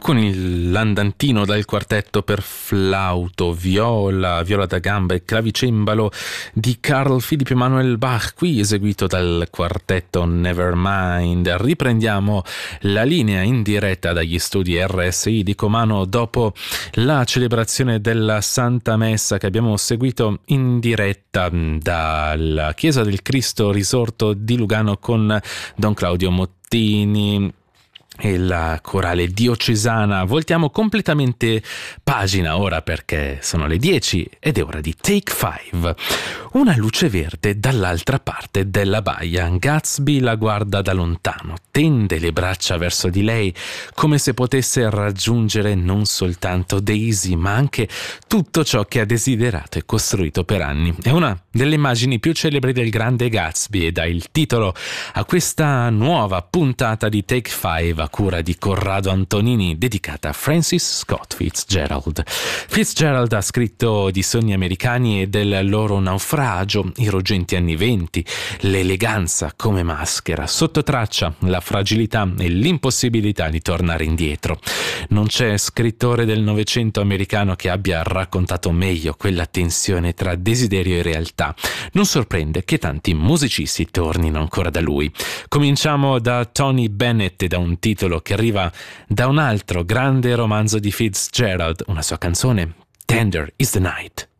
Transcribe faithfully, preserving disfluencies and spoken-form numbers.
con il l'andantino dal quartetto per flauto, viola, viola da gamba e clavicembalo di Carl Philipp Emanuel Bach, qui eseguito dal quartetto Nevermind. Riprendiamo la linea in diretta dagli studi R S I di Comano dopo la celebrazione della Santa Messa che abbiamo seguito in diretta dalla Chiesa del Cristo Risorto di Lugano con Don Claudio Mottini e la corale diocesana. Voltiamo completamente pagina ora perché sono le dieci ed è ora di Take Five. Una luce verde dall'altra parte della baia. Gatsby la guarda da lontano, tende le braccia verso di lei come se potesse raggiungere non soltanto Daisy ma anche tutto ciò che ha desiderato e costruito per anni. È una delle immagini più celebri del grande Gatsby e dà il titolo a questa nuova puntata di Take Five a cura di Corrado Antonini, dedicata a Francis Scott Fitzgerald. Fitzgerald ha scritto di sogni americani e del loro naufragio, i ruggenti anni venti, l'eleganza come maschera, sotto traccia la fragilità e l'impossibilità di tornare indietro. Non c'è scrittore del Novecento americano che abbia raccontato meglio quella tensione tra desiderio e realtà. Non sorprende che tanti musicisti tornino ancora da lui. Cominciamo da Tony Bennett e da un titolo che arriva da un altro grande romanzo di Fitzgerald, una sua canzone, Tender is the Night.